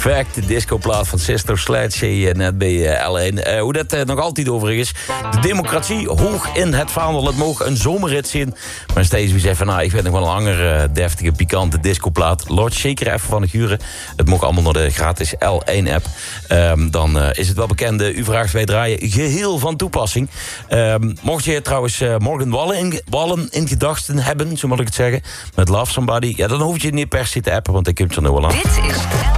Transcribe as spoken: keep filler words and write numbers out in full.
Perfecte discoplaat van Sister Sledge, net bij L één. Uh, hoe dat uh, nog altijd overigens is. De democratie hoog in het vaandel. Het mogen een zomerrit zien. Maar steeds wie zegt van, nou, ik vind nog wel een andere uh, deftige, pikante discoplaat. Lodge zeker even van de guren. Het mogen allemaal naar de gratis L één app. Um, dan uh, is het wel bekende U vraagt, wij draaien geheel van toepassing. Um, mocht je trouwens uh, Morgan Wallen in, Wallen in gedachten hebben, zo moet ik het zeggen, met Love Somebody, ja, dan hoef je niet per se te appen, want ik kunt er nu wel aan. Dit is